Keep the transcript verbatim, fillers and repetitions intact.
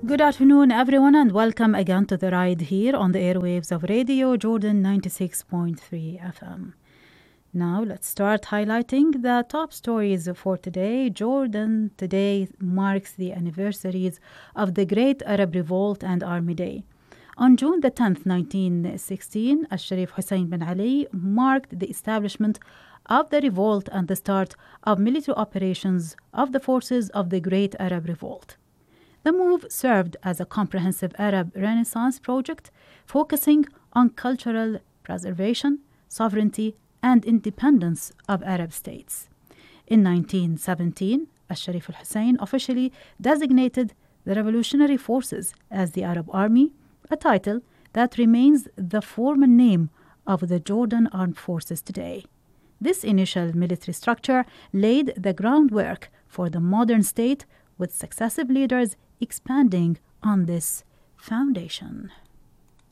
Good afternoon, everyone, and welcome again to the ride here on the airwaves of Radio Jordan ninety-six point three F M. Now, let's start highlighting the top stories for today. Jordan today marks the anniversaries of the Great Arab Revolt and Army Day. On June the tenth, nineteen sixteen, Al-Sharif Hussein bin Ali marked the establishment of the revolt and the start of military operations of the forces of the Great Arab Revolt. The move served as a comprehensive Arab Renaissance project focusing on cultural preservation, sovereignty, and independence of Arab states. In nineteen seventeen, Al-Sharif al-Hussein officially designated the revolutionary forces as the Arab Army, a title that remains the formal name of the Jordan Armed Forces today. This initial military structure laid the groundwork for the modern state, with successive leaders expanding on this foundation.